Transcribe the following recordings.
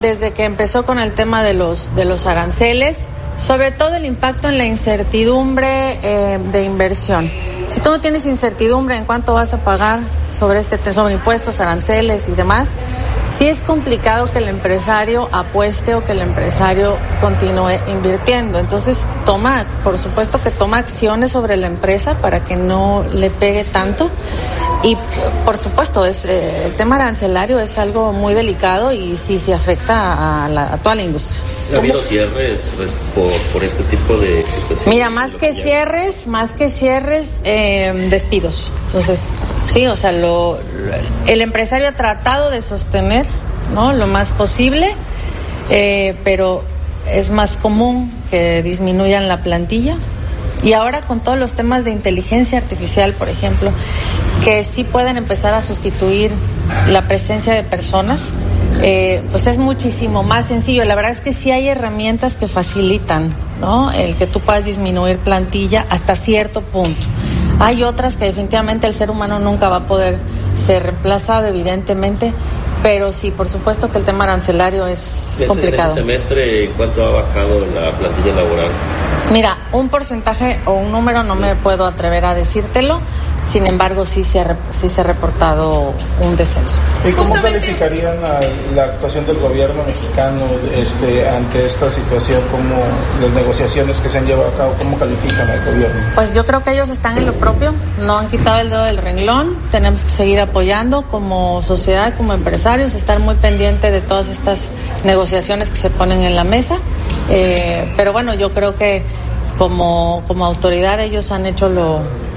Desde que empezó con el tema de los aranceles, sobre todo el impacto en la incertidumbre de inversión. Si tú no tienes incertidumbre en cuánto vas a pagar sobre impuestos, aranceles y demás, sí es complicado que el empresario apueste o que el empresario continúe invirtiendo. Entonces por supuesto que toma acciones sobre la empresa para que no le pegue tanto. Y por supuesto el tema arancelario es algo muy delicado y sí se afecta a toda la industria. ¿Ha habido cierres por este tipo de situaciones? Mira, más que cierres, despidos. Entonces, sí, o sea, el empresario ha tratado de sostener, ¿no?, lo más posible, pero es más común que disminuyan la plantilla. Y ahora con todos los temas de inteligencia artificial, por ejemplo, que sí pueden empezar a sustituir la presencia de personas, pues es muchísimo más sencillo. La verdad es que sí hay herramientas que facilitan, ¿no?, el que tú puedas disminuir plantilla hasta cierto punto. Hay otras que definitivamente el ser humano nunca va a poder ser reemplazado, evidentemente, pero sí, por supuesto que el tema arancelario es complicado. ¿En este semestre cuánto ha bajado la plantilla laboral? Mira, un porcentaje o un número no me puedo atrever a decírtelo, sin embargo sí se ha reportado un descenso. ¿Y cómo calificarían la actuación del gobierno mexicano ante esta situación? ¿Cómo las negociaciones que se han llevado a cabo, cómo califican al gobierno? Pues yo creo que ellos están en lo propio, no han quitado el dedo del renglón, tenemos que seguir apoyando como sociedad, como empresarios, estar muy pendiente de todas estas negociaciones que se ponen en la mesa, pero bueno, yo creo que como autoridad ellos han hecho lo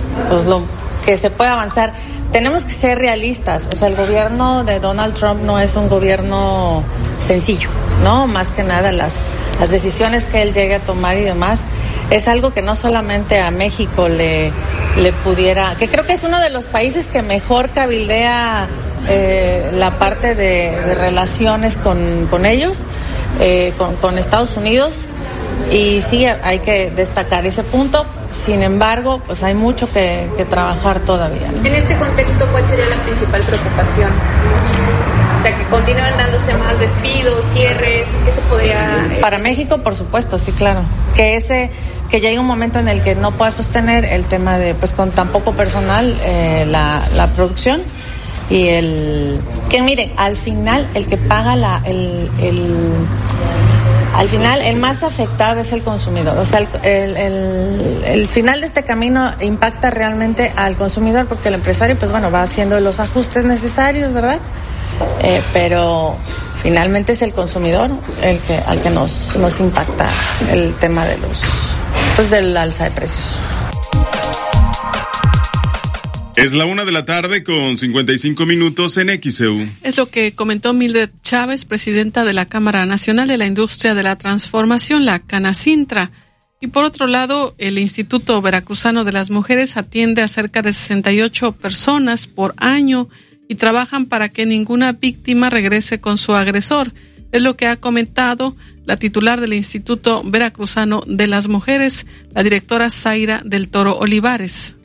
que se puede avanzar. Tenemos que ser realistas, o sea, el gobierno de Donald Trump no es un gobierno sencillo, ¿no? Más que nada las decisiones que él llegue a tomar y demás, es algo que no solamente a México le pudiera, que creo que es uno de los países que mejor cabildea la parte de relaciones con ellos, con Estados Unidos. Y sí, hay que destacar ese punto. Sin embargo, pues hay mucho que trabajar todavía, ¿no? En este contexto, ¿cuál sería la principal preocupación? O sea, que continúen dándose más despidos, cierres, ¿qué se podría...? Para México, por supuesto, sí, claro. Que llegue un momento en el que no pueda sostener el tema de, pues con tan poco personal, la producción. Y que miren, al final, el que paga al final, el más afectado es el consumidor. O sea, el final de este camino impacta realmente al consumidor porque el empresario, pues bueno, va haciendo los ajustes necesarios, ¿verdad? Pero finalmente es el consumidor al que nos impacta el tema del alza de precios. Es la 1:55 p.m. en XEU. Es lo que comentó Mildred Chávez, presidenta de la Cámara Nacional de la Industria de la Transformación, la Canacintra. Y por otro lado, el Instituto Veracruzano de las Mujeres atiende a cerca de 68 personas por año y trabajan para que ninguna víctima regrese con su agresor. Es lo que ha comentado la titular del Instituto Veracruzano de las Mujeres, la directora Zaira del Toro Olivares.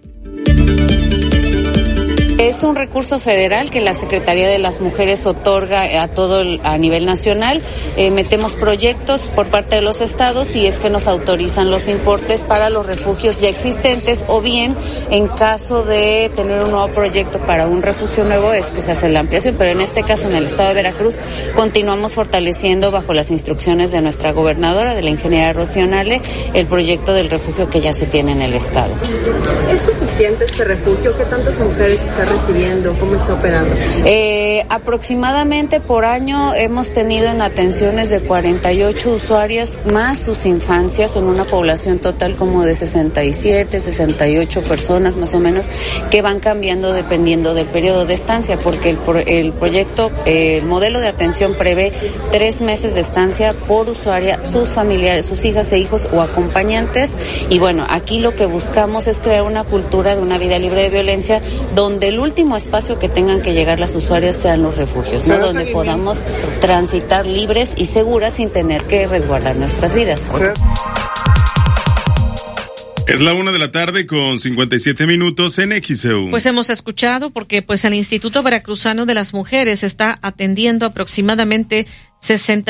Es un recurso federal que la Secretaría de las Mujeres otorga a nivel nacional. Metemos proyectos por parte de los estados y es que nos autorizan los importes para los refugios ya existentes o bien en caso de tener un nuevo proyecto para un refugio nuevo es que se hace la ampliación, pero en este caso en el estado de Veracruz continuamos fortaleciendo bajo las instrucciones de nuestra gobernadora, de la ingeniera Rocío Nale, el proyecto del refugio que ya se tiene en el estado. ¿Es suficiente este refugio? ¿Qué tantas mujeres están recibiendo? ¿Cómo está operando? Aproximadamente por año hemos tenido en atenciones de 48 usuarias más sus infancias en una población total como de 67, 68 personas más o menos que van cambiando dependiendo del periodo de estancia porque el proyecto, el modelo de atención prevé 3 meses de estancia por usuaria, sus familiares, sus hijas e hijos o acompañantes y bueno, aquí lo que buscamos es crear una cultura de una vida libre de violencia donde el último espacio que tengan que llegar las usuarias sean los refugios, ¿no? Donde podamos transitar libres y seguras sin tener que resguardar nuestras vidas. Es la 1:57 p.m. en XEU. Pues hemos escuchado porque el Instituto Veracruzano de las Mujeres está atendiendo aproximadamente 60